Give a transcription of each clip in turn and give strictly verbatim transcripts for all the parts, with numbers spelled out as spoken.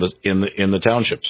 the, in the in the townships.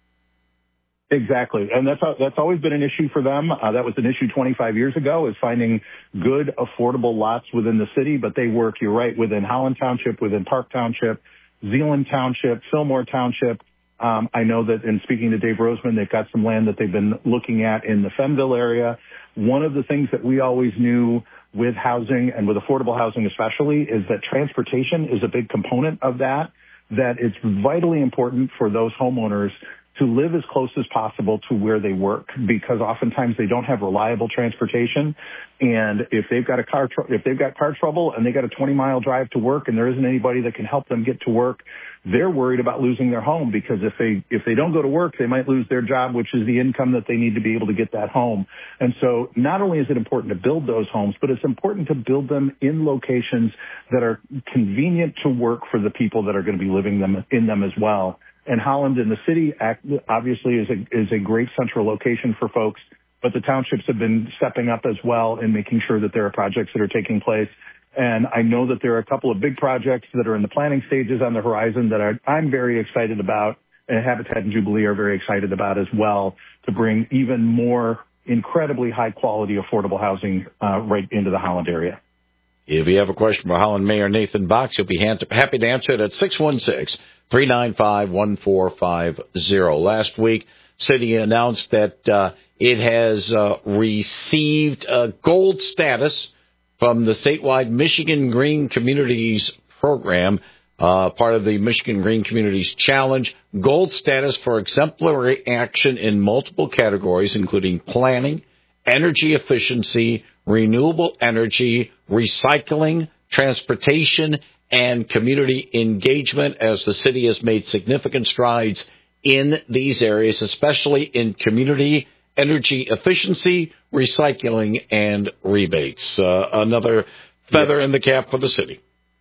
Exactly. And that's that's always been an issue for them. Uh, that was an issue twenty-five years ago, is finding good, affordable lots within the city. But they work, you're right, within Holland Township, within Park Township, Zeeland Township, Fillmore Township. Um, I know that in speaking to Dave Roseman, they've got some land that they've been looking at in the Fenville area. One of the things that we always knew with housing, and with affordable housing especially, is that transportation is a big component of that, that it's vitally important for those homeowners to live as close as possible to where they work, because oftentimes they don't have reliable transportation. And if they've got a car, tr- if they've got car trouble and they got a twenty mile drive to work and there isn't anybody that can help them get to work, they're worried about losing their home, because if they, if they don't go to work, they might lose their job, which is the income that they need to be able to get that home. And so not only is it important to build those homes, but it's important to build them in locations that are convenient to work for the people that are going to be living them in them as well. And Holland in the city obviously is a, is a great central location for folks, but the townships have been stepping up as well in making sure that there are projects that are taking place. And I know that there are a couple of big projects that are in the planning stages on the horizon that are, I'm very excited about, and Habitat and Jubilee are very excited about as well, to bring even more incredibly high quality affordable housing uh, right into the Holland area. If you have a question for Holland Mayor Nathan Box, he'll be happy to answer it at six one six, three nine five, one four five zero. Last week, city announced that uh, it has uh, received uh, gold status from the statewide Michigan Green Communities program, uh, part of the Michigan Green Communities Challenge. Gold status for exemplary action in multiple categories, including planning, energy efficiency, renewable energy, recycling, transportation, and community engagement, as the city has made significant strides in these areas, especially in community energy efficiency, recycling, and rebates. Uh, another feather in the cap for the city.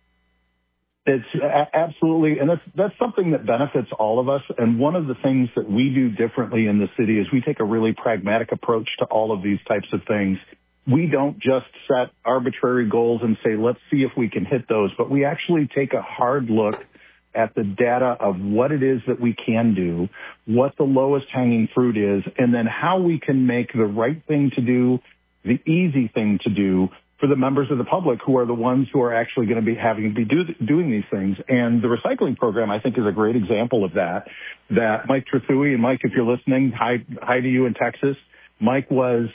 It's a- absolutely, and that's that's something that benefits all of us. And one of the things that we do differently in the city is we take a really pragmatic approach to all of these types of things. We don't just set arbitrary goals and say, let's see if we can hit those, but we actually take a hard look at the data of what it is that we can do, what the lowest hanging fruit is, and then how we can make the right thing to do, the easy thing to do for the members of the public who are the ones who are actually going to be having to be do, doing these things. And the recycling program, I think, is a great example of that, that Mike Trethewey, and Mike, if you're listening, hi, hi to you in Texas. Mike was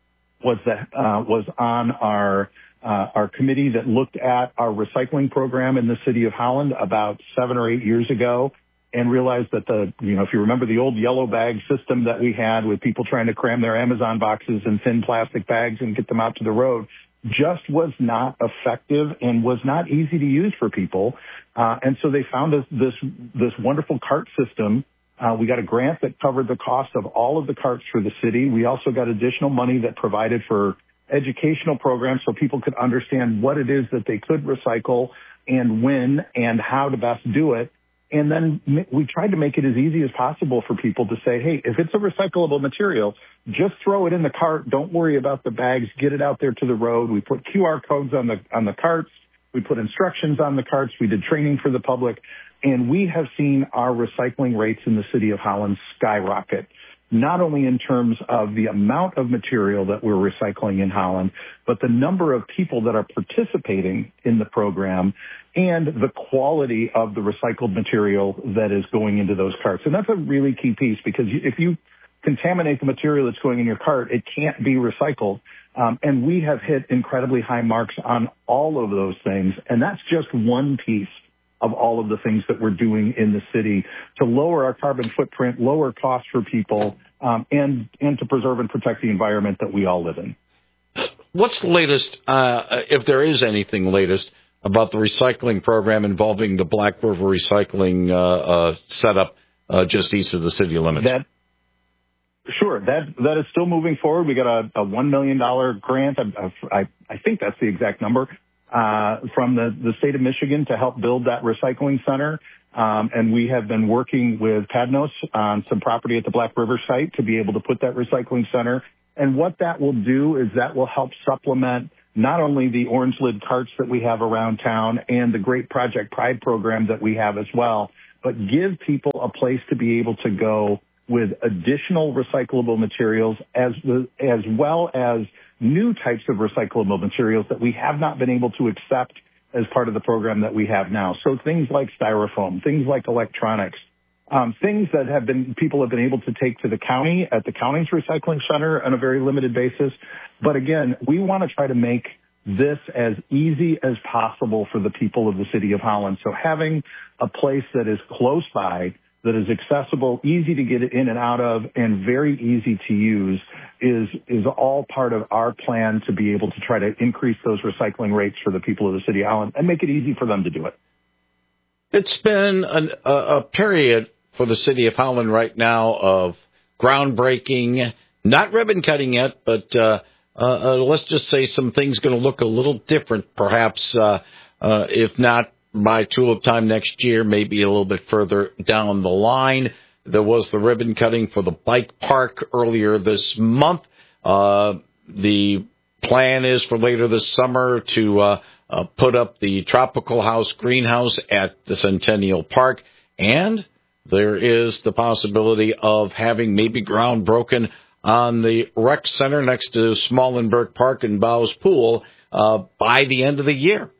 was the, uh, was on our uh, our committee that looked at our recycling program in the city of Holland about seven or eight years ago, and realized that the, you know, if you remember the old yellow bag system that we had with people trying to cram their Amazon boxes in thin plastic bags and get them out to the road, just was not effective and was not easy to use for people. Uh, and so they found us this, this wonderful cart system. Uh, we got a grant that covered the cost of all of the carts for the city. We also got additional money that provided for educational programs so people could understand what it is that they could recycle and when and how to best do it. And then we tried to make it as easy as possible for people to say, hey, if it's a recyclable material, just throw it in the cart. Don't worry about the bags. Get it out there to the road. We put Q R codes on the on the carts. We put instructions on the carts. We did training for the public. And we have seen our recycling rates in the city of Holland skyrocket, not only in terms of the amount of material that we're recycling in Holland, but the number of people that are participating in the program and the quality of the recycled material that is going into those carts. And that's a really key piece, because if you contaminate the material that's going in your cart, it can't be recycled. Um, and we have hit incredibly high marks on all of those things. And that's just one piece of all of the things that we're doing in the city to lower our carbon footprint, lower costs for people, um, and, and to preserve and protect the environment that we all live in. What's the latest, uh, if there is anything latest, about the recycling program involving the Black River Recycling uh, uh, setup uh, just east of the city limits? That, sure, that that is still moving forward. We got a, a one million dollars grant. I, I, I think that's the exact number. Uh, from the, the state of Michigan to help build that recycling center. Um, and we have been working with Padnos on some property at the Black River site to be able to put that recycling center. And what that will do is that will help supplement not only the orange lid carts that we have around town and the great Project Pride program that we have as well, but give people a place to be able to go with additional recyclable materials as, as well as new types of recyclable materials that we have not been able to accept as part of the program that we have now. So things like styrofoam, things like electronics, um, things that have been, people have been able to take to the county at the county's recycling center on a very limited basis. But again, we want to try to make this as easy as possible for the people of the city of Holland. So having a place that is close by, that is accessible, easy to get in and out of, and very easy to use is is all part of our plan to be able to try to increase those recycling rates for the people of the city of Holland and make it easy for them to do it. It's been an, a, a period for the city of Holland right now of groundbreaking, not ribbon cutting yet, but uh, uh, uh, let's just say some things going to look a little different, perhaps, uh, uh, if not by Tulip time next year, maybe a little bit further down the line. There was the ribbon cutting for the bike park earlier this month. Uh, the plan is for later this summer to uh, uh, put up the Tropical House greenhouse at the Centennial Park. And there is the possibility of having maybe ground broken on the rec center next to Smallenberg Park and Bowes Pool uh, by the end of the year.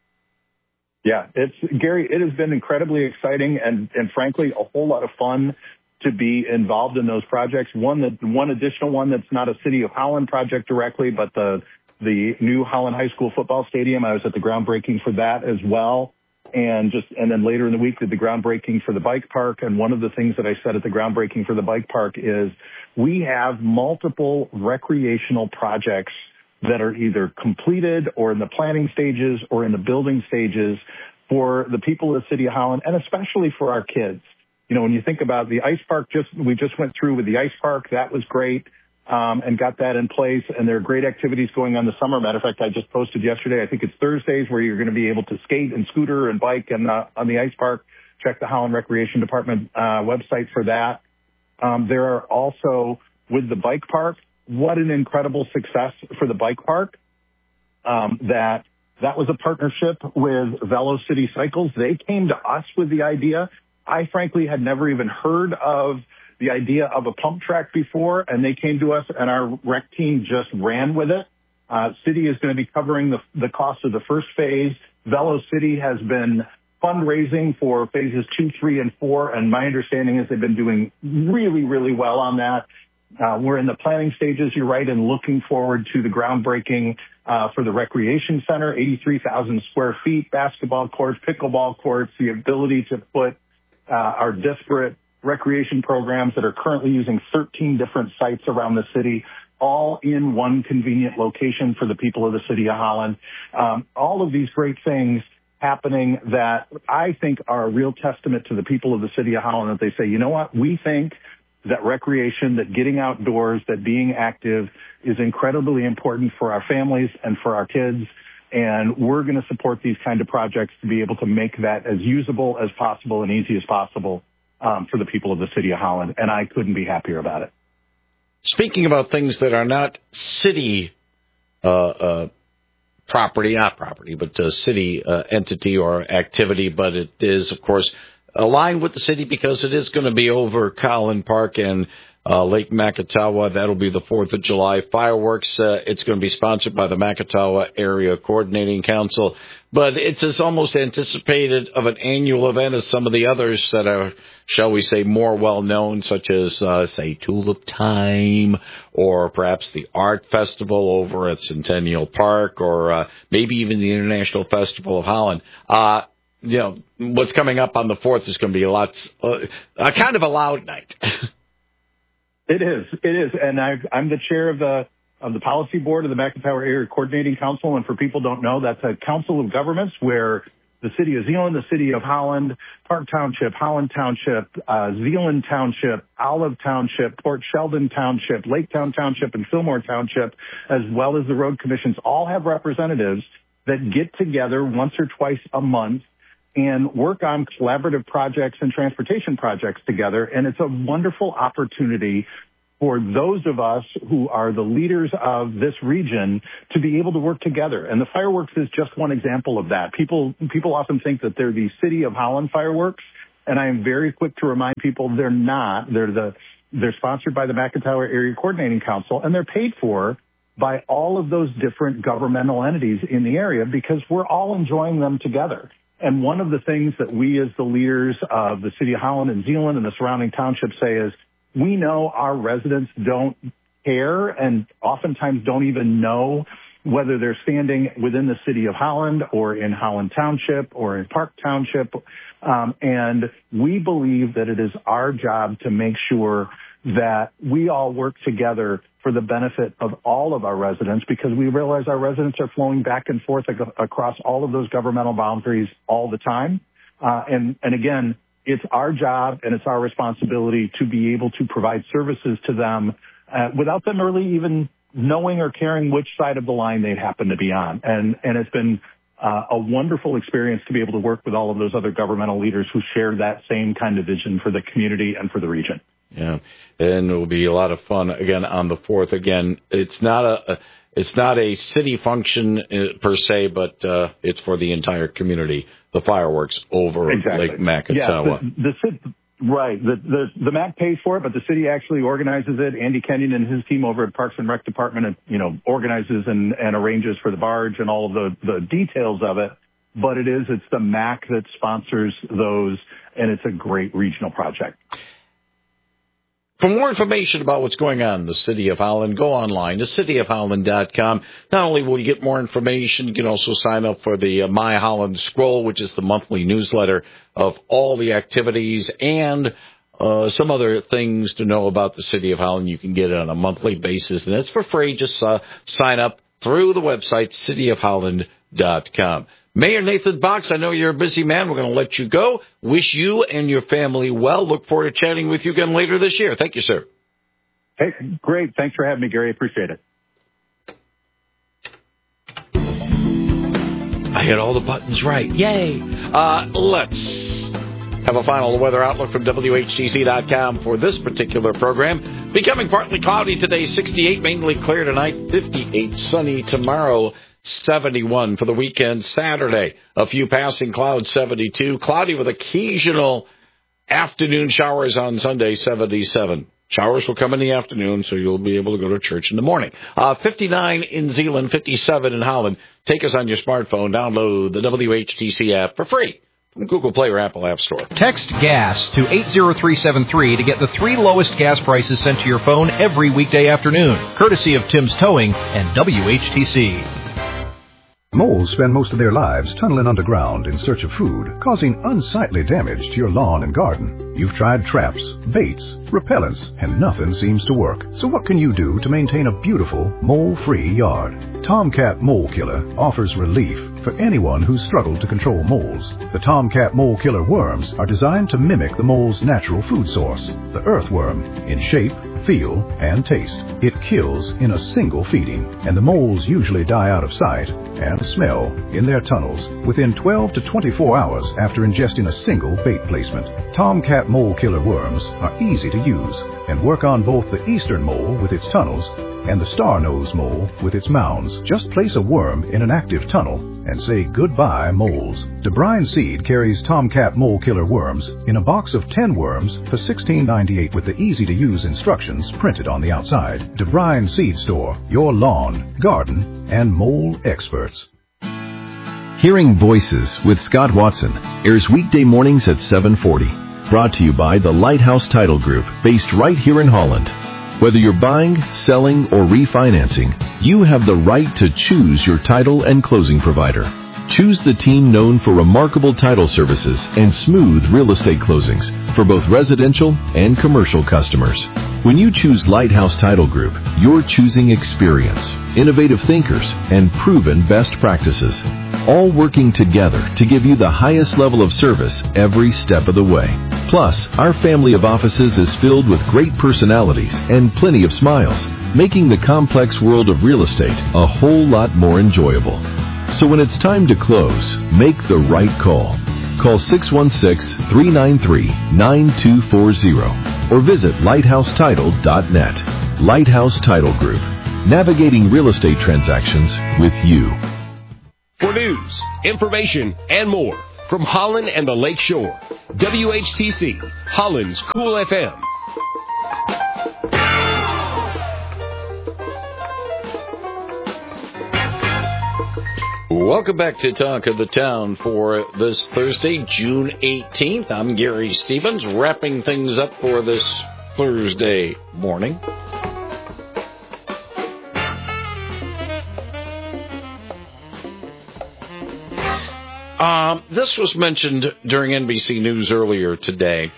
Yeah, it's Gary, it has been incredibly exciting and, and frankly, a whole lot of fun to be involved in those projects. One that one additional one that's not a City of Holland project directly, but the the new Holland High School football stadium. I was at the groundbreaking for that as well. And just and then later in the week did the groundbreaking for the bike park. And one of the things that I said at the groundbreaking for the bike park is we have multiple recreational projects that are either completed or in the planning stages or in the building stages for the people of the city of Holland, and especially for our kids. You know, when you think about the ice park, just we just went through with the ice park, that was great, um, and got that in place. And there are great activities going on this summer. Matter of fact, I just posted yesterday, I think it's Thursdays, where you're going to be able to skate and scooter and bike and uh, on the ice park. Check the Holland Recreation Department uh, website for that. Um, there are also, with the bike park, what an incredible success for the bike park. Um, that that was a partnership with Velocity Cycles. They came to us with the idea. I frankly had never even heard of the idea of a pump track before, and they came to us, and our rec team just ran with it. Uh, City is going to be covering the, the cost of the first phase. Velocity has been fundraising for phases two, three, and four, and my understanding is they've been doing really, really well on that. Uh, we're in the planning stages, you're right, and looking forward to the groundbreaking uh, for the recreation center, eighty-three thousand square feet, basketball courts, pickleball courts, the ability to put uh, our disparate recreation programs that are currently using thirteen different sites around the city, all in one convenient location for the people of the city of Holland. Um, all of these great things happening that I think are a real testament to the people of the city of Holland, that they say, you know what, we think that recreation, that getting outdoors, that being active is incredibly important for our families and for our kids. And we're going to support these kind of projects to be able to make that as usable as possible and easy as possible um, for the people of the city of Holland. And I couldn't be happier about it. Speaking about things that are not city uh, uh, property, not property, but a city uh, entity or activity, but it is, of course, aligned with the city because it is going to be over Collin Park and uh, Lake Macatawa. That'll be the fourth of July fireworks. Uh, it's going to be sponsored by the Macatawa Area Coordinating Council. But it's as almost anticipated of an annual event as some of the others that are, shall we say, more well-known, such as, uh, say, Tulip Time, or perhaps the Art Festival over at Centennial Park, or uh, maybe even the International Festival of Holland. Uh, you know, what's coming up on the fourth is going to be a lot, uh, a kind of a loud night. It is. It is. And I, I'm the chair of the of the policy board of the Macatawa Area Coordinating Council. And for people who don't know, that's a council of governments where the city of Zeeland, the city of Holland, Park Township, Holland Township, uh, Zeeland Township, Olive Township, Port Sheldon Township, Laketown Township, and Fillmore Township, as well as the road commissions, all have representatives that get together once or twice a month and work on collaborative projects and transportation projects together. And it's a wonderful opportunity for those of us who are the leaders of this region to be able to work together. And the fireworks is just one example of that. People, people often think that they're the City of Holland fireworks. And I am very quick to remind people they're not. They're the they're sponsored by the McIntyre Area Coordinating Council, and they're paid for by all of those different governmental entities in the area because we're all enjoying them together. And one of the things that we as the leaders of the City of Holland and Zeeland and the surrounding townships say is we know our residents don't care and oftentimes don't even know whether they're standing within the City of Holland or in Holland Township or in Park Township. Um, and we believe that it is our job to make sure that we all work together for the benefit of all of our residents because we realize our residents are flowing back and forth ac- across all of those governmental boundaries all the time. Uh, and, and again, it's our job and it's our responsibility to be able to provide services to them uh, without them really even knowing or caring which side of the line they happen to be on. And, and it's been uh, a wonderful experience to be able to work with all of those other governmental leaders who share that same kind of vision for the community and for the region. Yeah, and it will be a lot of fun again on the fourth. Again, it's not a it's not a city function uh, per se, but uh, it's for the entire community. The fireworks over exactly. Lake Macatawa. Yeah, the, the, right. The, the the M A C pays for it, but the city actually organizes it. Andy Kenyon and his team over at Parks and Rec Department, you know, organizes and, and arranges for the barge and all of the the details of it. But it is it's the M A C that sponsors those, and it's a great regional project. For more information about what's going on in the City of Holland, go online to city of holland dot com. Not only will you get more information, you can also sign up for the uh, My Holland Scroll, which is the monthly newsletter of all the activities and uh, some other things to know about the City of Holland. You can get it on a monthly basis, and it's for free. Just uh, sign up through the website, city of holland dot com. Mayor Nathan Box, I know you're a busy man. We're going to let you go. Wish you and your family well. Look forward to chatting with you again later this year. Thank you, sir. Hey, great. Thanks for having me, Gary. Appreciate it. I hit all the buttons right. Yay. Uh, let's have a final weather outlook from W H T C dot com for this particular program. Becoming partly cloudy today, sixty-eight, mainly clear tonight, fifty-eight, sunny tomorrow. seventy-one for the weekend Saturday. A few passing clouds, seventy-two. Cloudy with occasional afternoon showers on Sunday, seventy-seven. Showers will come in the afternoon, so you'll be able to go to church in the morning. Uh, fifty-nine in Zeeland, fifty-seven in Holland. Take us on your smartphone. Download the W H T C app for free from Google Play or Apple App Store. Text GAS to eight zero three seven three to get the three lowest gas prices sent to your phone every weekday afternoon, courtesy of Tim's Towing and W H T C. Moles spend most of their lives tunneling underground in search of food, causing unsightly damage to your lawn and garden. You've tried traps, baits, repellents, and nothing seems to work. So what can you do to maintain a beautiful, mole-free yard? Tomcat Mole Killer offers relief for anyone who's struggled to control moles. The Tomcat Mole Killer worms are designed to mimic the mole's natural food source, the earthworm, in shape, feel, and taste. It kills in a single feeding, and the moles usually die out of sight and smell in their tunnels within twelve to twenty-four hours after ingesting a single bait placement. Tomcat Mole Killer worms are easy to use and work on both the eastern mole with its tunnels and the star-nosed mole with its mounds. Just place a worm in an active tunnel and say goodbye, moles. DeBrine Seed carries Tomcat Mole Killer worms in a box of ten worms for sixteen ninety-eight with the easy-to-use instructions printed on the outside. DeBrine Seed Store, your lawn, garden, and mole experts. Hearing Voices with Scott Watson airs weekday mornings at seven forty. Brought to you by the Lighthouse Title Group, based right here in Holland. Whether you're buying, selling, or refinancing, you have the right to choose your title and closing provider. Choose the team known for remarkable title services and smooth real estate closings for both residential and commercial customers. When you choose Lighthouse Title Group, you're choosing experience, innovative thinkers, and proven best practices, all working together to give you the highest level of service every step of the way. Plus, our family of offices is filled with great personalities and plenty of smiles, making the complex world of real estate a whole lot more enjoyable. So when it's time to close, make the right call. Call six one six, three nine three, nine two four zero or visit lighthouse title dot net. Lighthouse Title Group, navigating real estate transactions with you. For news, information, and more, from Holland and the Lake Shore. W H T C, Holland's Cool F M. Welcome back to Talk of the Town for this Thursday, June eighteenth. I'm Gary Stevens, wrapping things up for this Thursday morning. Um, this was mentioned during N B C News earlier today.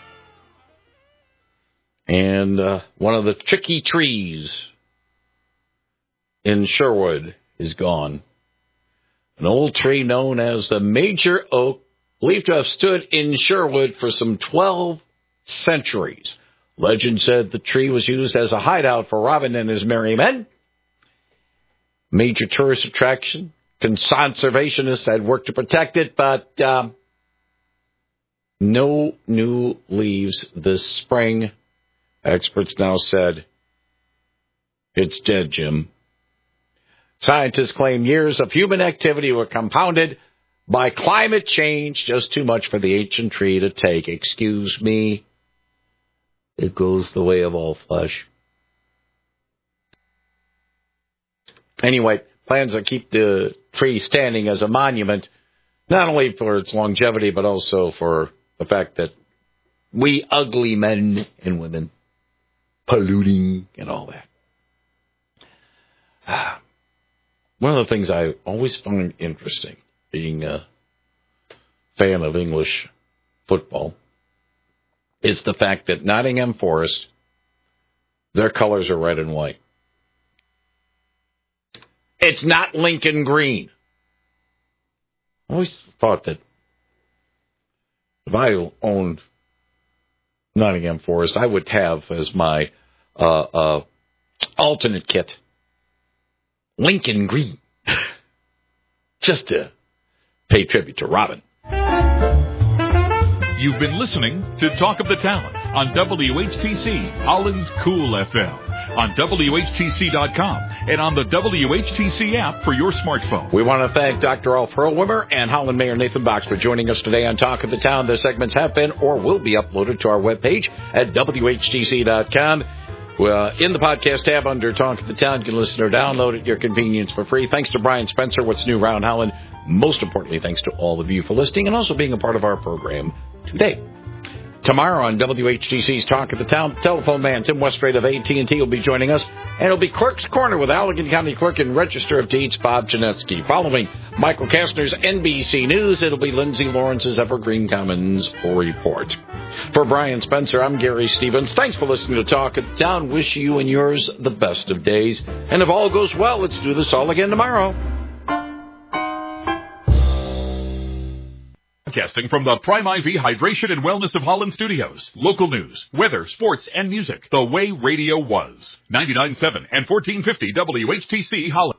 And uh, one of the tricky trees in Sherwood is gone. An old tree known as the Major Oak, believed to have stood in Sherwood for some twelve centuries. Legend said the tree was used as a hideout for Robin and his merry men. Major tourist attraction. Conservationists had worked to protect it, but um, no new leaves this spring. Experts now said, it's dead, Jim. Scientists claim years of human activity were compounded by climate change, just too much for the ancient tree to take. Excuse me, it goes the way of all flesh. Anyway, plans to keep the tree standing as a monument, not only for its longevity, but also for the fact that we ugly men and women polluting and all that. Ah. One of the things I always find interesting, being a fan of English football, is the fact that Nottingham Forest, their colors are red and white. It's not Lincoln green. I always thought that if I owned Nottingham Forest, I would have as my uh, uh, alternate kit Lincoln green, just to pay tribute to Robin. You've been listening to Talk of the Town on W H T C, Holland's Cool F M, on W H T C dot com, and on the W H T C app for your smartphone. We want to thank Doctor Alf Hurlwimmer and Holland Mayor Nathan Box for joining us today on Talk of the Town. Their segments have been or will be uploaded to our webpage at W H T C dot com. Well, in the podcast tab under Talk of the Town, you can listen or download at your convenience for free. Thanks to Brian Spencer, What's New Round Holland. Most importantly, thanks to all of you for listening and also being a part of our program today. Tomorrow on W H T C's Talk of the Town, telephone man Tim Westrade of A T and T will be joining us, and it'll be Clerk's Corner with Allegan County Clerk and Register of Deeds Bob Janetsky. Following Michael Kastner's N B C News, it'll be Lindsay Lawrence's Evergreen Commons Report. For Brian Spencer, I'm Gary Stevens. Thanks for listening to Talk of the Town. Wish you and yours the best of days. And if all goes well, let's do this all again tomorrow. Broadcasting from the Prime I V Hydration and Wellness of Holland Studios. Local news, weather, sports, and music. The way radio was. ninety-nine point seven and fourteen fifty W H T C Holland.